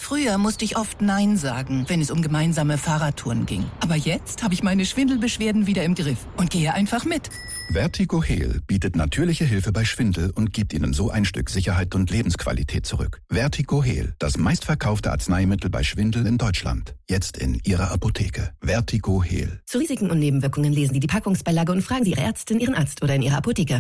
Früher musste ich oft Nein sagen, wenn es um gemeinsame Fahrradtouren ging. Aber jetzt habe ich meine Schwindelbeschwerden wieder im Griff und gehe einfach mit. Vertigo Heal bietet natürliche Hilfe bei Schwindel und gibt Ihnen so ein Stück Sicherheit und Lebensqualität zurück. Vertigo Heal, das meistverkaufte Arzneimittel bei Schwindel in Deutschland. Jetzt in Ihrer Apotheke. Vertigo Heal. Zu Risiken und Nebenwirkungen lesen Sie die Packungsbeilage und fragen Sie Ihre Ärztin, Ihren Arzt oder in Ihrer Apotheke.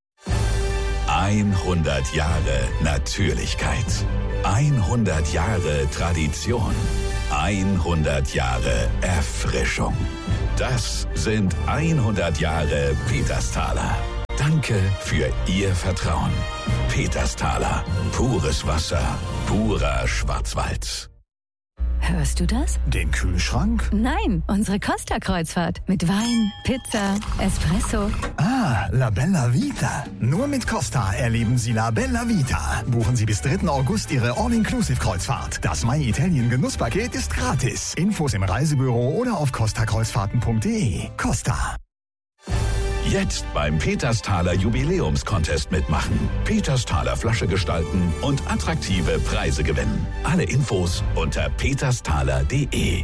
100 Jahre Natürlichkeit. 100 Jahre Tradition. 100 Jahre Erfrischung. Das sind 100 Jahre Petersthaler. Danke für Ihr Vertrauen. Petersthaler. Pures Wasser. Purer Schwarzwald. Hörst du das? Den Kühlschrank? Nein, unsere Costa-Kreuzfahrt. Mit Wein, Pizza, Espresso. Ah, La Bella Vita. Nur mit Costa erleben Sie La Bella Vita. Buchen Sie bis 3. August Ihre All-Inclusive-Kreuzfahrt. Das My Italien Genusspaket ist gratis. Infos im Reisebüro oder auf costakreuzfahrten.de. Costa. Jetzt beim Petersthaler Jubiläumscontest mitmachen. Petersthaler Flasche gestalten und attraktive Preise gewinnen. Alle Infos unter petersthaler.de.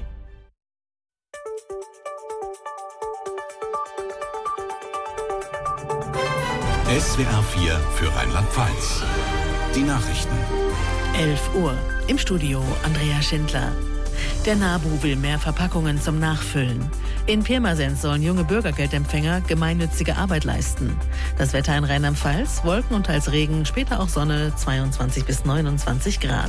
SWR 4 für Rheinland-Pfalz. Die Nachrichten. 11 Uhr. Im Studio Andrea Schindler. Der NABU will mehr Verpackungen zum Nachfüllen. In Pirmasens sollen junge Bürgergeldempfänger gemeinnützige Arbeit leisten. Das Wetter in Rheinland-Pfalz, Wolken und teils Regen, später auch Sonne, 22 bis 29 Grad.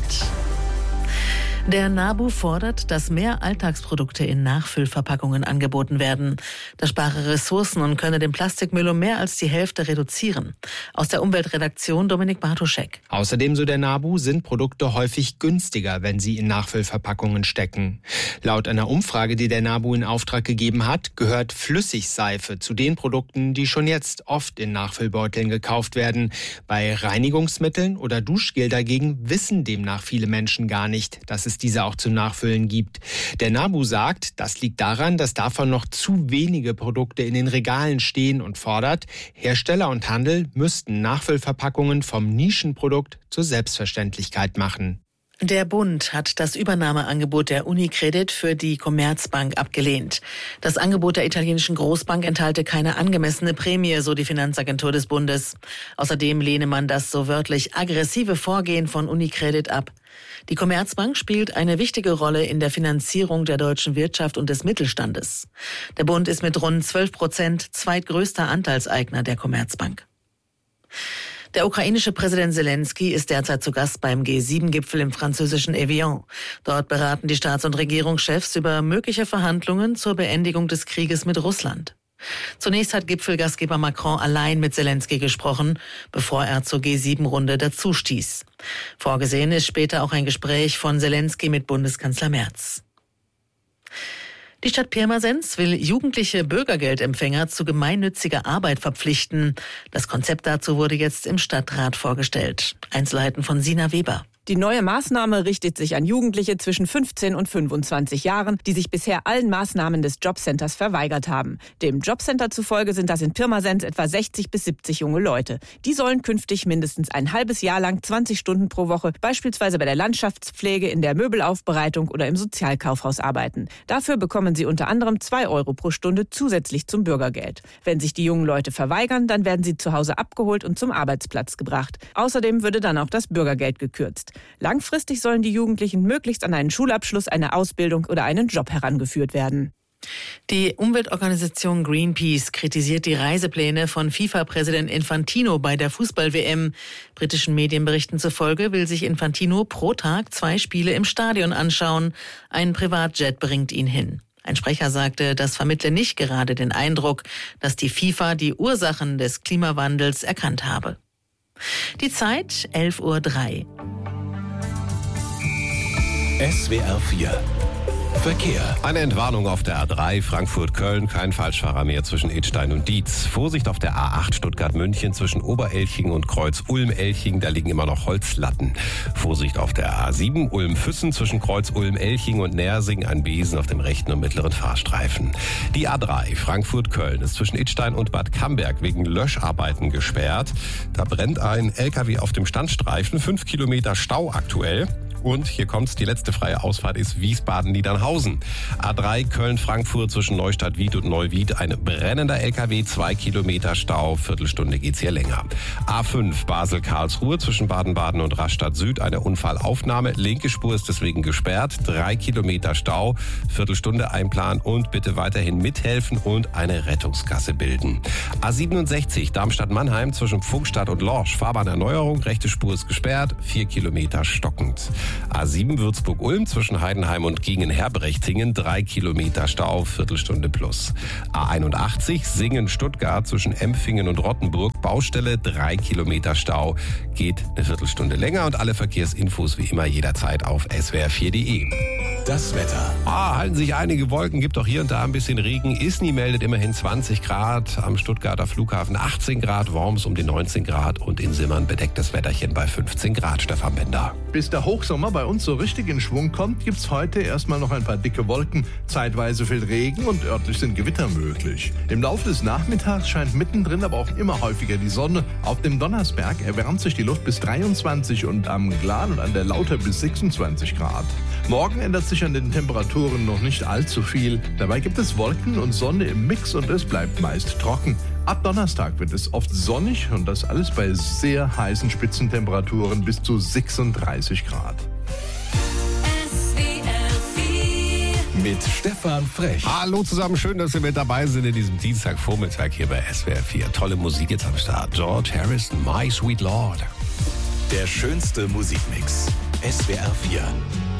Der NABU fordert, dass mehr Alltagsprodukte in Nachfüllverpackungen angeboten werden. Das spare Ressourcen und könne den Plastikmüll um mehr als die Hälfte reduzieren. Aus der Umweltredaktion Dominik Bartoschek. Außerdem, so der NABU, sind Produkte häufig günstiger, wenn sie in Nachfüllverpackungen stecken. Laut einer Umfrage, die der NABU in Auftrag gegeben hat, gehört Flüssigseife zu den Produkten, die schon jetzt oft in Nachfüllbeuteln gekauft werden. Bei Reinigungsmitteln oder Duschgel dagegen wissen demnach viele Menschen gar nicht, dass es diese auch zum Nachfüllen gibt. Der NABU sagt, das liegt daran, dass davon noch zu wenige Produkte in den Regalen stehen und fordert, Hersteller und Handel müssten Nachfüllverpackungen vom Nischenprodukt zur Selbstverständlichkeit machen. Der Bund hat das Übernahmeangebot der Unicredit für die Commerzbank abgelehnt. Das Angebot der italienischen Großbank enthalte keine angemessene Prämie, so die Finanzagentur des Bundes. Außerdem lehne man das so wörtlich aggressive Vorgehen von Unicredit ab. Die Commerzbank spielt eine wichtige Rolle in der Finanzierung der deutschen Wirtschaft und des Mittelstandes. Der Bund ist mit rund 12% zweitgrößter Anteilseigner der Commerzbank. Der ukrainische Präsident Zelensky ist derzeit zu Gast beim G7-Gipfel im französischen Evian. Dort beraten die Staats- und Regierungschefs über mögliche Verhandlungen zur Beendigung des Krieges mit Russland. Zunächst hat Gipfelgastgeber Macron allein mit Zelensky gesprochen, bevor er zur G7-Runde dazustieß. Vorgesehen ist später auch ein Gespräch von Zelensky mit Bundeskanzler Merz. Die Stadt Pirmasens will jugendliche Bürgergeldempfänger zu gemeinnütziger Arbeit verpflichten. Das Konzept dazu wurde jetzt im Stadtrat vorgestellt. Einzelheiten von Sina Weber. Die neue Maßnahme richtet sich an Jugendliche zwischen 15 und 25 Jahren, die sich bisher allen Maßnahmen des Jobcenters verweigert haben. Dem Jobcenter zufolge sind das in Pirmasens etwa 60 bis 70 junge Leute. Die sollen künftig mindestens ein halbes Jahr lang 20 Stunden pro Woche beispielsweise bei der Landschaftspflege, in der Möbelaufbereitung oder im Sozialkaufhaus arbeiten. Dafür bekommen sie unter anderem 2 Euro pro Stunde zusätzlich zum Bürgergeld. Wenn sich die jungen Leute verweigern, dann werden sie zu Hause abgeholt und zum Arbeitsplatz gebracht. Außerdem würde dann auch das Bürgergeld gekürzt. Langfristig sollen die Jugendlichen möglichst an einen Schulabschluss, eine Ausbildung oder einen Job herangeführt werden. Die Umweltorganisation Greenpeace kritisiert die Reisepläne von FIFA-Präsident Infantino bei der Fußball-WM. Britischen Medienberichten zufolge will sich Infantino pro Tag 2 Spiele im Stadion anschauen. Ein Privatjet bringt ihn hin. Ein Sprecher sagte, das vermittle nicht gerade den Eindruck, dass die FIFA die Ursachen des Klimawandels erkannt habe. Die Zeit 11:03 Uhr. SWR 4 Verkehr. Eine Entwarnung auf der A3 Frankfurt-Köln, kein Falschfahrer mehr zwischen Idstein und Dietz. Vorsicht auf der A8 Stuttgart-München zwischen Oberelching und Kreuz-Ulm-Elching, da liegen immer noch Holzlatten. Vorsicht auf der A7 Ulm-Füssen zwischen Kreuz-Ulm-Elching und Nersing, ein Besen auf dem rechten und mittleren Fahrstreifen. Die A3 Frankfurt-Köln ist zwischen Idstein und Bad Camberg wegen Löscharbeiten gesperrt. Da brennt ein LKW auf dem Standstreifen, 5 Kilometer Stau aktuell. Und hier kommt's, die letzte freie Ausfahrt ist Wiesbaden-Niedernhausen. A3 Köln-Frankfurt zwischen Neustadt-Wied und Neuwied, ein brennender LKW, 2 Kilometer Stau, Viertelstunde geht's hier länger. A5 Basel-Karlsruhe zwischen Baden-Baden und Rastatt Süd, eine Unfallaufnahme, linke Spur ist deswegen gesperrt, 3 Kilometer Stau, Viertelstunde einplanen und bitte weiterhin mithelfen und eine Rettungsgasse bilden. A67 Darmstadt-Mannheim zwischen Pfungstadt und Lorsch, Fahrbahnerneuerung, rechte Spur ist gesperrt, 4 Kilometer stockend. A7 Würzburg-Ulm zwischen Heidenheim und Gingen-Herbrechtingen, 3 Kilometer Stau, Viertelstunde plus. A81 Singen-Stuttgart zwischen Empfingen und Rottenburg, Baustelle, 3 Kilometer Stau, geht eine Viertelstunde länger und alle Verkehrsinfos wie immer jederzeit auf swr4.de. Das Wetter. Halten sich einige Wolken, gibt auch hier und da ein bisschen Regen. ISNI meldet immerhin 20 Grad, am Stuttgarter Flughafen 18 Grad, Worms um die 19 Grad und in Simmern bedecktes Wetterchen bei 15 Grad. Stefan Bender. Bis der Hochsommer bei uns so richtig in Schwung kommt, gibt's heute erstmal noch ein paar dicke Wolken, zeitweise viel Regen und örtlich sind Gewitter möglich. Im Laufe des Nachmittags scheint mittendrin aber auch immer häufiger die Sonne. Auf dem Donnersberg erwärmt sich die Luft bis 23 und am Glan und an der Lauter bis 26 Grad. Morgen ändert sich an den Temperaturen noch nicht allzu viel. Dabei gibt es Wolken und Sonne im Mix und es bleibt meist trocken. Ab Donnerstag wird es oft sonnig und das alles bei sehr heißen Spitzentemperaturen bis zu 36 Grad. Mit Stefan Frech. Hallo zusammen, schön, dass ihr mit dabei sind in diesem Dienstagvormittag hier bei SWR4. Tolle Musik jetzt am Start. George Harrison, My Sweet Lord. Der schönste Musikmix. SWR4.